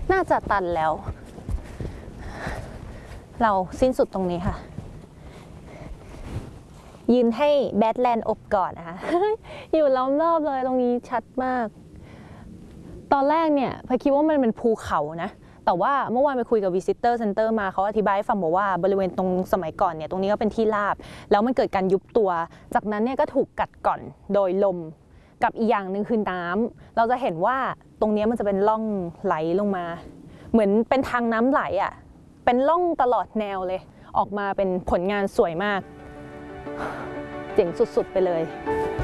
น่าจะตันแล้วเราสิ้นสุดตรงนี้ค่ะยืนให้แบทแลนด์อบก่อนนะคะ อยู่ล้อมรอบเลยตรงนี้ชัดมากตอนแรกเนี่ยพคิดว่ามันเป็นภูเขานะแต่ว่าเมื่อวานไปคุยกับ Visitor Center มาเขาอธิบายให้ฟังบอกว่าบริเวณตรงสมัยก่อนเนี่ยตรงนี้ก็เป็นที่ราบแล้วมันเกิดการยุบตัวจากนั้นเนี่ยก็ถูกกัดก่อนโดยลมกับอีกอย่างหนึ่งคือน้ำเราจะเห็นว่าตรงนี้มันจะเป็นร่องไหลลงมาเหมือนเป็นทางน้ำไหลอ่ะเป็นร่องตลอดแนวเลยออกมาเป็นผลงานสวยมากเจ๋งสุดๆไปเลย